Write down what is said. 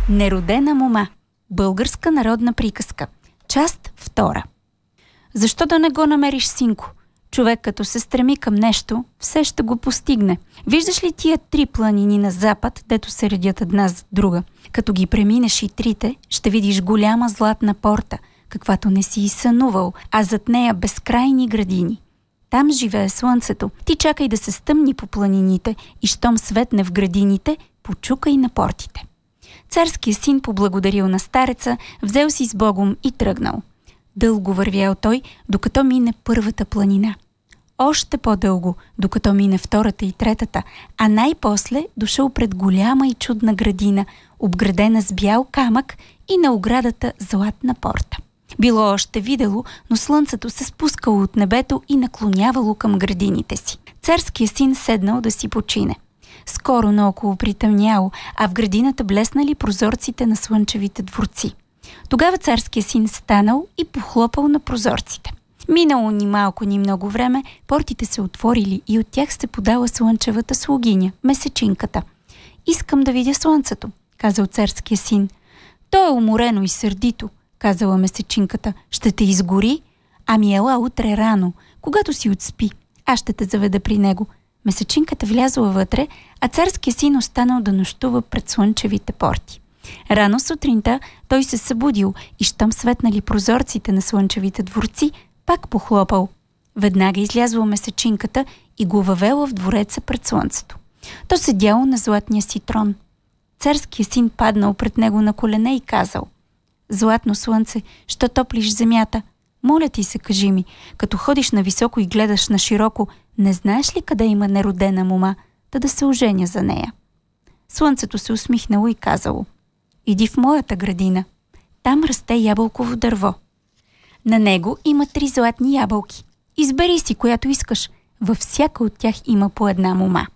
Неродена мома. Българска народна приказка. Част 2. Защо да не го намериш, синко? Човек като се стреми към нещо, все ще го постигне. Виждаш ли тия 3 планини на запад, дето се редят една зад друга? Като ги преминеш и 3-те, ще видиш голяма златна порта, каквато не си и сънувал, а зад нея безкрайни градини. Там живее слънцето. Ти чакай да се стъмни по планините и щом светне в градините, почукай на портите. Царският син поблагодарил на стареца, взел си с Богом и тръгнал. Дълго вървял той, докато мине първата планина. Още по-дълго, докато мине втората и третата, а най-после дошъл пред голяма и чудна градина, обградена с бял камък и на оградата златна порта. Било още видело, но слънцето се спускало от небето и наклонявало към градините си. Царският син седнал да си почине. Скоро наоколо притъмняло, а в градината блеснали прозорците на слънчевите дворци. Тогава царският син станал и похлопал на прозорците. Минало ни малко, ни много време, портите се отворили и от тях се подала слънчевата слугиня, месечинката. „Искам да видя слънцето“, казал царския син. „То е уморено и сърдито“, казала месечинката. „Ще те изгори? Ами ела утре рано, когато си отспи. Аз ще те заведа при него“. Месечинката влязла вътре, а царският син останал да нощува пред слънчевите порти. Рано сутринта той се събудил и щом светнали прозорците на слънчевите дворци, пак похлопал. Веднага излязла месечинката и го въвела в двореца пред слънцето. То седяло на златния си трон. Царският син паднал пред него на колене и казал: „Златно слънце, що топлиш земята? Моля ти се, кажи ми, като ходиш нависоко и гледаш на широко, не знаеш ли къде има неродена мома, да се оженя за нея?“ Слънцето се усмихнало и казало: „Иди в моята градина. Там расте ябълково дърво. На него има 3 златни ябълки. Избери си, която искаш. Във всяка от тях има по една мома.